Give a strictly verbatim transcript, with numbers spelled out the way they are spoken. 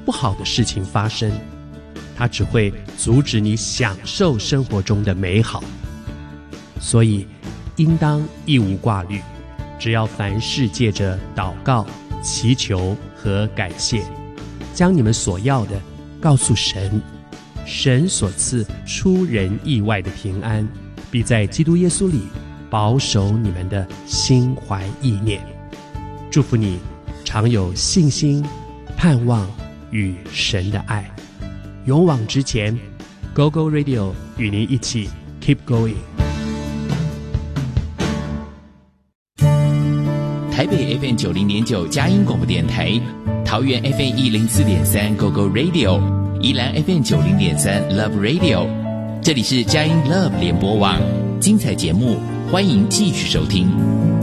不好的事情发生，它只会阻止你享受生活中的美好。所以应当一无挂虑，只要凡事借着祷告、祈求和感谢，将你们所要的告诉神，神所赐出人意外的平安，必在基督耶稣里保守你们的心怀意念。祝福你常有信心、盼望与神的爱，勇往直前。 Go Go Radio 与您一起 Keep Going。 台北 F M 九零点九佳音广播电台，桃园 F M 一零四点三 Go Go Radio， 宜兰 F M 九零点三 Love Radio。 这里是佳音 Love 联播网，精彩节目欢迎继续收听。